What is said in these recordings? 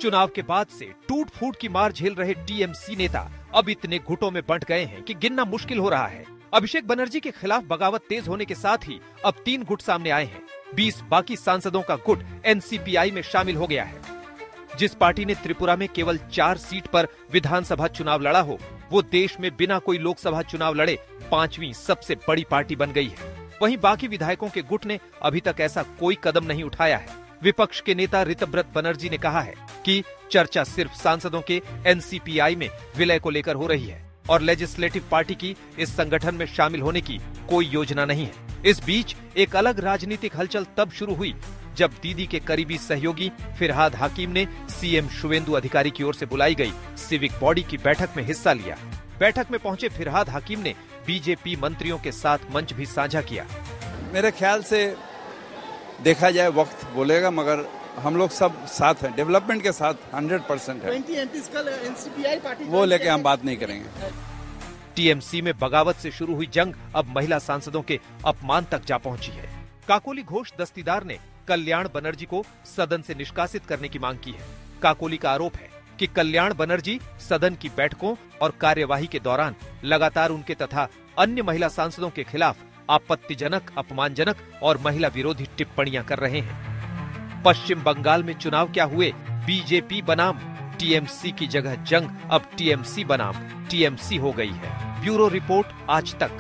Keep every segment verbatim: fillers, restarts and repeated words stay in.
चुनाव के बाद से टूट फूट की मार झेल रहे टीएमसी नेता अब इतने गुटों में बंट गए हैं कि गिनना मुश्किल हो रहा है। अभिषेक बनर्जी के खिलाफ बगावत तेज होने के साथ ही अब तीन गुट सामने आए हैं। बीस बाकी सांसदों का गुट एनसीपीआई में शामिल हो गया है। जिस पार्टी ने त्रिपुरा में केवल चार सीट पर विधानसभा चुनाव लड़ा हो, वो देश में बिना कोई लोकसभा चुनाव लड़े पांचवी सबसे बड़ी पार्टी बन गई है। वहीं बाकी विधायकों के गुट ने अभी तक ऐसा कोई कदम नहीं उठाया है। विपक्ष के नेता ऋतव्रत बनर्जी ने कहा है कि चर्चा सिर्फ सांसदों के एनसीपीआई में विलय को लेकर हो रही है और लेजिस्लेटिव पार्टी की इस संगठन में शामिल होने की कोई योजना नहीं है। इस बीच एक अलग राजनीतिक हलचल तब शुरू हुई जब दीदी के करीबी सहयोगी फिरहाद हाकिम ने सीएम शुवेंदु अधिकारी की ओर से बुलाई गई सिविक बॉडी की बैठक में हिस्सा लिया। बैठक में पहुंचे फिरहाद हाकिम ने बीजेपी मंत्रियों के साथ मंच भी साझा किया। मेरे ख्याल से देखा जाए वक्त बोलेगा, मगर हम लोग सब साथ हैं, डेवलपमेंट के साथ हंड्रेड परसेंट है। एनसीपीआई पार्टी वो लेके हम बात नहीं करेंगे। टीएमसी में बगावत से शुरू हुई जंग अब महिला सांसदों के अपमान तक जा पहुंची है। काकोली घोष दस्तीदार ने कल्याण बनर्जी को सदन से निष्कासित करने की मांग की है। काकोली का आरोप है कि कल्याण बनर्जी सदन की बैठकों और कार्यवाही के दौरान लगातार उनके तथा अन्य महिला सांसदों के खिलाफ आपत्तिजनक, अपमानजनक और महिला विरोधी टिप्पणियां कर रहे हैं। पश्चिम बंगाल में चुनाव क्या हुए, बीजेपी बनाम टीएमसी की जगह जंग अब टीएमसी बनाम टीएमसी हो गई है। ब्यूरो रिपोर्ट, आज तक।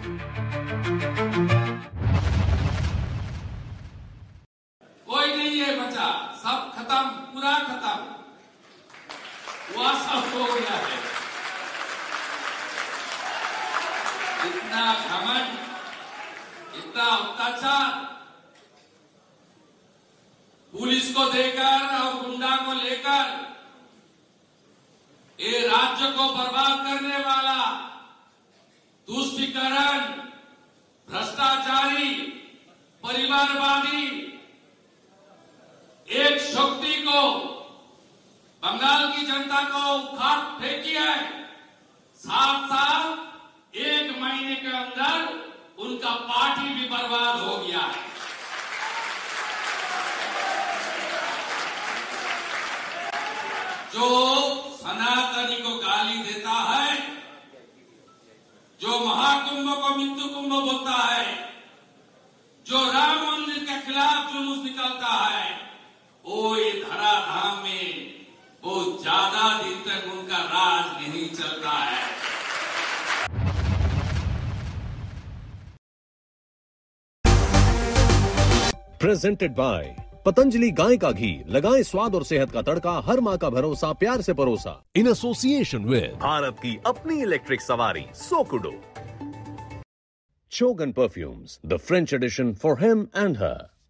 कोई नहीं है बचा, सब खत्म, पूरा खत्म, वह सब हो गया है। इतना घमंड, इतना अत्याचार पुलिस को देकर और गुंडा को लेकर ये राज्य को बर्बाद करने वाला तुष्टीकरण, भ्रष्टाचारी, परिवारवादी एक शक्ति को बंगाल की जनता को उखाड़ फेंकी है। साथ साथ एक महीने के अंदर उनका पार्टी भी बर्बाद हो गया है। जो सनातनी को गाली देता है, जो महाकुंभ को मृत्यु कुंभ बोलता है, जो राम मंदिर के खिलाफ जुलूस निकलता है, वो ये धराधाम में बहुत ज्यादा दिन तक उनका राज नहीं चलता है। प्रेजेंटेड बाय पतंजलि गाय का घी। लगाएं स्वाद और सेहत का तड़का, हर माँ का भरोसा, प्यार से परोसा। इन एसोसिएशन विद भारत की अपनी इलेक्ट्रिक सवारी सोकुडो। Chogan Perfumes, the French edition for him and her.